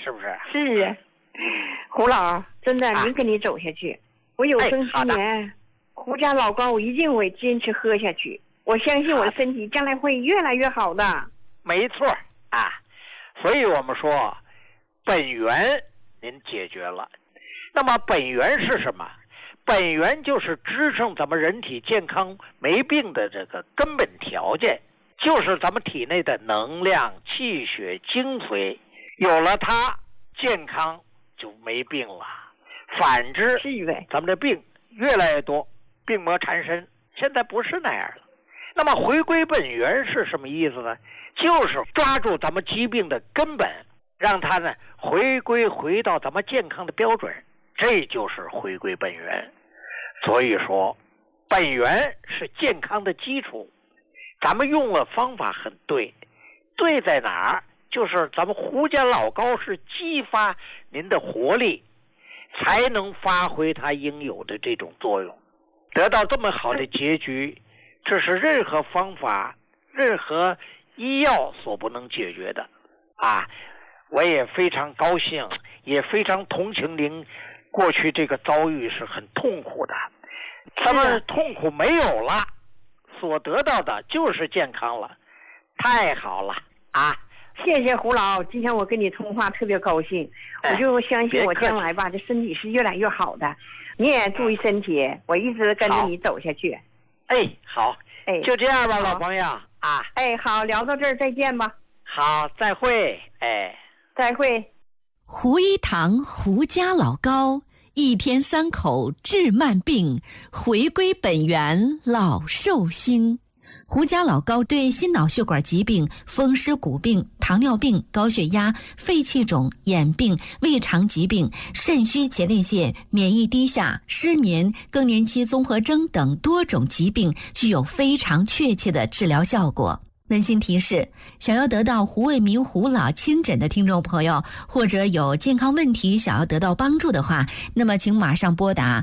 是不是？ 是啊，胡老，真的，您跟你走下去。我有生之年，胡家老高我一定会坚持喝下去。我相信我的身体将来会越来越好的。 没错啊，所以我们说，本源您解决了。那么本源是什么？本源就是支撑咱们人体健康没病的这个根本条件，就是咱们体内的能量、气血、精髓，有了它，健康就没病了。反之，咱们的病越来越多，病魔缠身。现在不是那样了。那么回归本源是什么意思呢？就是抓住咱们疾病的根本，让它呢回到咱们健康的标准，这就是回归本源。所以说，本源是健康的基础。咱们用了方法很对，对在哪儿？就是咱们胡家老高是激发您的活力，才能发挥它应有的这种作用，得到这么好的结局，这是任何方法、任何医药所不能解决的啊！我也非常高兴，也非常同情您过去这个遭遇是很痛苦的，咱们痛苦没有了，所得到的就是健康了，太好了啊！ 谢谢胡老，今天我跟你通话特别高兴，我就相信我将来吧，这身体是越来越好的。你也注意身体，我一直跟着你走下去。 好，就这样吧，老朋友啊。 好，聊到这儿，再见吧。 好，再会。 再会。 胡一堂胡家老高，一天3口治慢病，回归本源老寿星。胡家老高对心脑血管疾病、风湿骨病、糖尿病、高血压、肺气肿、眼病、胃肠疾病、肾虚前列腺、免疫低下、失眠、更年期综合征等多种疾病具有非常确切的治疗效果。温馨提示，想要得到胡卫民胡老亲诊的听众朋友，或者有健康问题想要得到帮助的话，那么请马上拨打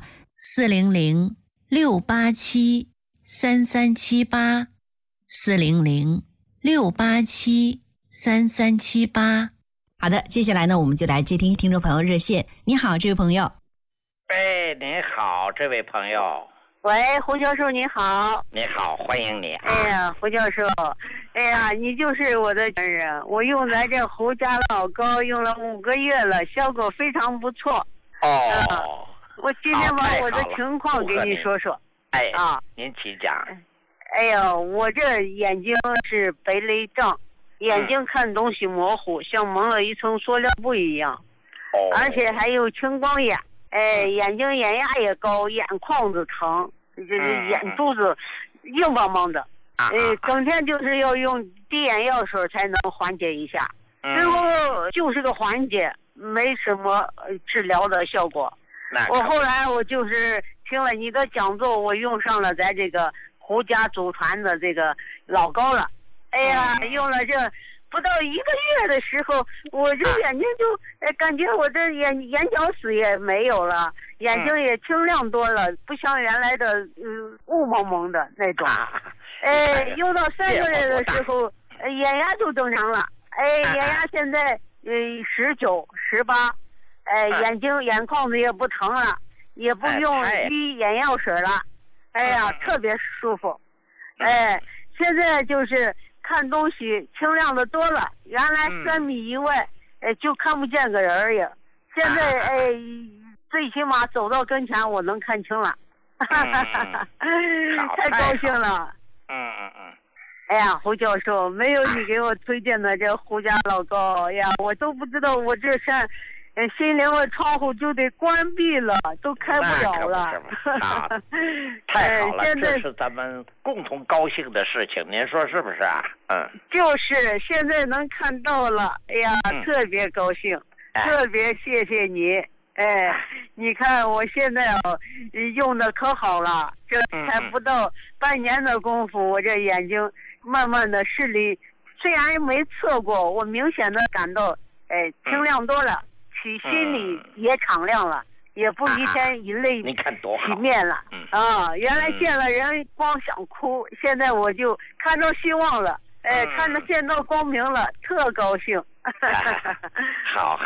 400-687-3378 400-687-3378。好的，接下来呢，我们就来接听听众朋友热线。你好，这位朋友。 您好，这位朋友。 喂，胡教授你好。 你好，欢迎你。 胡教授，你就是我的亲人，我用咱这胡家老高用了5个月了，效果非常不错。我今天把我的情况给你说说。 您请讲。 我这眼睛是白内障，眼睛看东西模糊，像蒙了一层塑料布一样。而且还有青光眼，眼睛眼压也高，眼眶子疼，就是眼珠子硬邦邦的，整天就是要用滴眼药水才能缓解一下，最后就是个缓解，没什么治疗的效果。我后来我就是听了你的讲座，我用上了咱这个胡家祖传的这个老高了。用了这不到1个月的时候，我这眼睛就感觉我这眼角屎也没有了，眼睛也清亮多了，不像原来的雾蒙蒙的那种。用到3个月的时候，眼压就正常了。眼压现在19、18，眼眶子也不疼了，也不用滴眼药水了。特别舒服。现在就是看东西清亮的多了，原来3米以外，就看不见个人儿也。现在最起码走到跟前我能看清了，太高兴了。胡教授，没有你给我推荐的这胡家老高，我都不知道我这扇心灵的窗户就得关闭了，都开不了了。 太好了，这是咱们共同高兴的事情，您说是不是啊？ 就是现在能看到了，特别高兴，特别谢谢你。你看我现在用的可好了，这才不到半年的功夫，我这眼睛慢慢的视力虽然没测过，我明显的感到清亮多了，心里也敞亮了，也不一天以泪洗面了。原来见了人光想哭，现在我就看到希望了，看到见到光明了，特高兴。 好